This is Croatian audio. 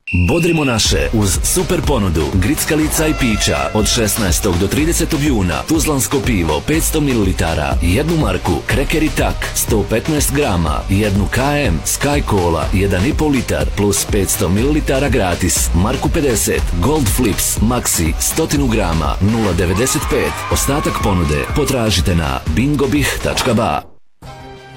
Bodrimo naše uz super ponudu grickalica i pića od 16. do 30. juna. Tuzlansko pivo 500 ml, 1 marku, kreker i tak 115 grama, 1 KM, Sky Cola 1,5 litar plus 500 ml gratis, marku 50, Gold Flips, Maxi 100 grama 0,95. Ostatak ponude potražite na bingobih.ba.